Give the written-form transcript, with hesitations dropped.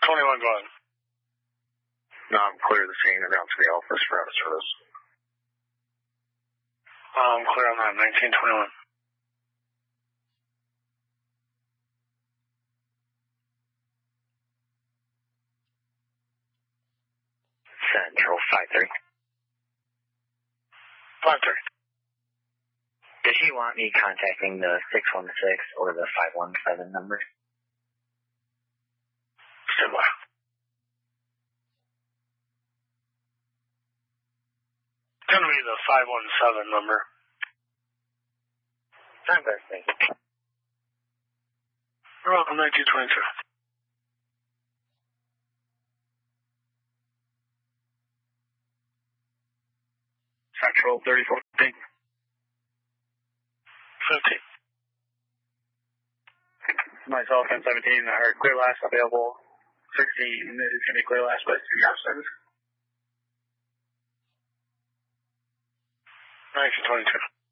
21, go ahead. No, I'm clear the scene and down to the office for out of service. I'm clear on that, 1921. Central 5-3. 5-3. Does she want me contacting the 616 or the 517 number? Stand by. It's going to be the 517 number. Time first, thank you. You're welcome, 1922. Central 34. Thank you. 15. Myself and 17 are clear last available. 16 is going to be clear last by 3 hours service. 1922.